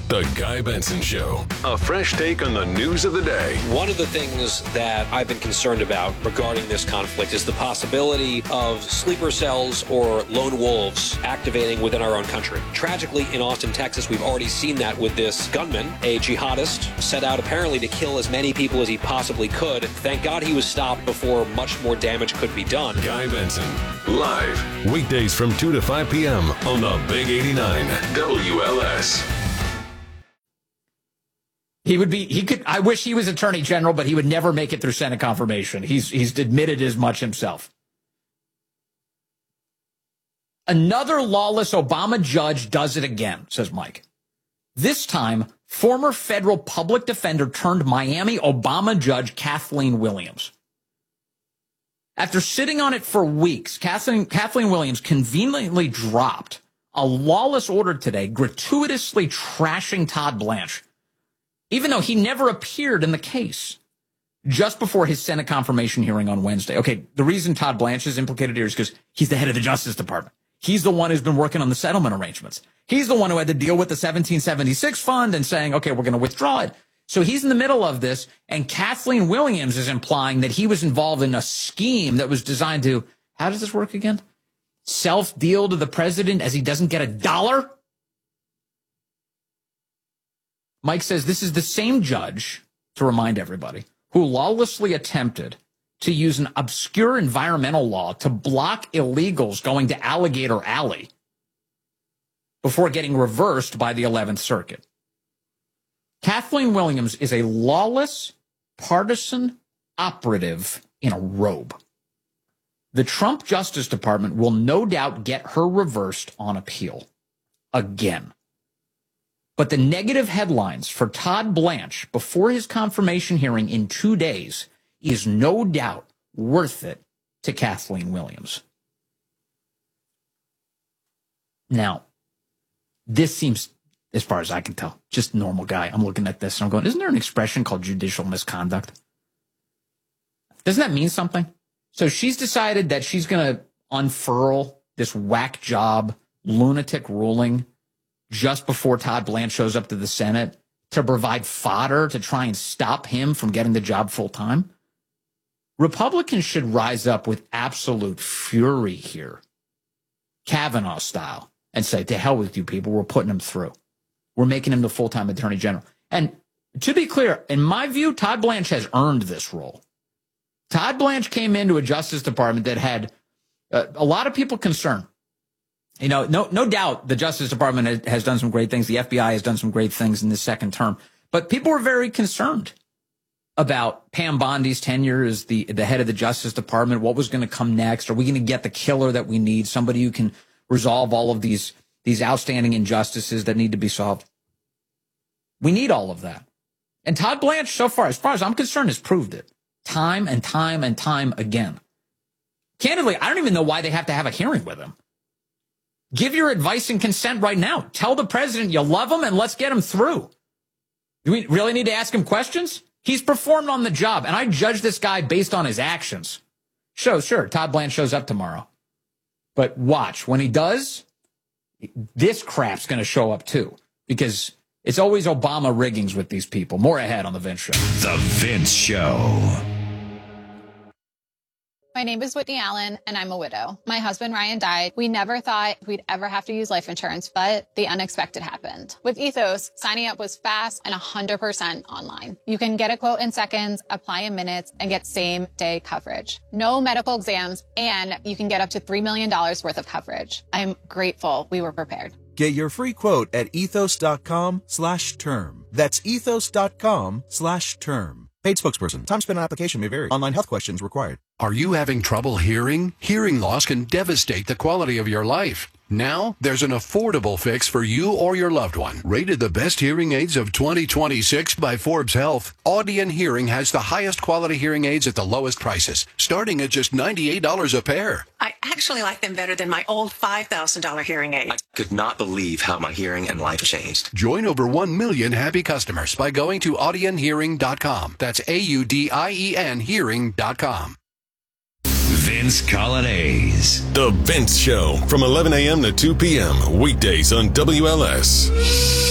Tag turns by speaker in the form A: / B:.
A: The Guy Benson Show. A fresh take on the news of the day.
B: One of the things that I've been concerned about regarding this conflict is the possibility of sleeper cells or lone wolves activating within our own country. Tragically, in Austin, Texas, we've already seen that with this gunman, a jihadist, set out apparently to kill as many people as he possibly could. Thank God he was stopped before much more damage could be done.
A: Guy Benson, live, weekdays from 2 to 5 p.m. on the Big 89 WLS.
C: I wish he was Attorney General, but he would never make it through Senate confirmation. He's admitted as much himself. Another lawless Obama judge does it again, says Mike. This time, former federal public defender turned Miami Obama judge Kathleen Williams. After sitting on it for weeks, Kathleen Williams conveniently dropped a lawless order today, gratuitously trashing Todd Blanche, even though he never appeared in the case, just before his Senate confirmation hearing on Wednesday. Okay, the reason Todd Blanche is implicated here is because he's the head of the Justice Department. He's the one who's been working on the settlement arrangements. He's the one who had to deal with the 1776 fund and saying, okay, we're going to withdraw it. So he's in the middle of this, and Kathleen Williams is implying that he was involved in a scheme that was designed to, how does this work again? Self-deal to the president as he doesn't get $1? Mike says this is the same judge, to remind everybody, who lawlessly attempted to use an obscure environmental law to block illegals going to Alligator Alley before getting reversed by the 11th Circuit. Kathleen Williams is a lawless, partisan operative in a robe. The Trump Justice Department will no doubt get her reversed on appeal again. But the negative headlines for Todd Blanche before his confirmation hearing in 2 days is no doubt worth it to Kathleen Williams. Now, this seems, as far as I can tell, just normal guy. I'm looking at this and I'm going, isn't there an expression called judicial misconduct? Doesn't that mean something? So she's decided that she's going to unfurl this whack job, lunatic ruling just before Todd Blanche shows up to the Senate to provide fodder to try and stop him from getting the job full time. Republicans should rise up with absolute fury here, Kavanaugh style, and say, to hell with you people, we're putting him through. We're making him the full-time attorney general. And to be clear, in my view, Todd Blanche has earned this role. Todd Blanche came into a Justice Department that had a lot of people concerned. You know, no doubt the Justice Department has done some great things. The FBI has done some great things in this second term. But people were very concerned about Pam Bondi's tenure as the head of the Justice Department. What was going to come next? Are we going to get the killer that we need? Somebody who can resolve all of these outstanding injustices that need to be solved. We need all of that. And Todd Blanche, so far as I'm concerned, has proved it time and time and time again. Candidly, I don't even know why they have to have a hearing with him. Give your advice and consent right now. Tell the president you love him and let's get him through. Do we really need to ask him questions? He's performed on the job, and I judge this guy based on his actions. Sure, Todd Blanche shows up tomorrow. But watch, when he does, this crap's going to show up too, because it's always Obama riggings with these people. More ahead on The Vince Show.
D: The Vince Show.
E: My name is Whitney Allen, and I'm a widow. My husband, Ryan, died. We never thought we'd ever have to use life insurance, but the unexpected happened. With Ethos, signing up was fast and 100% online. You can get a quote in seconds, apply in minutes, and get same-day coverage. No medical exams, and you can get up to $3 million worth of coverage. I'm grateful we were prepared.
F: Get your free quote at ethos.com/term. That's ethos.com/term. Paid spokesperson. Time spent on application may vary. Online health questions required.
D: Are you having trouble hearing? Hearing loss can devastate the quality of your life. Now, there's an affordable fix for you or your loved one. Rated the best hearing aids of 2026 by Forbes Health, Audion Hearing has the highest quality hearing aids at the lowest prices, starting at just $98 a pair.
G: I actually like them better than my old $5,000 hearing aid.
H: I could not believe how my hearing and life changed.
D: Join over 1 million happy customers by going to audionhearing.com. That's AUDIEN hearing.com.
A: Vince Colonnese. The Vince Show from 11 a.m. to 2 p.m. weekdays on WLS.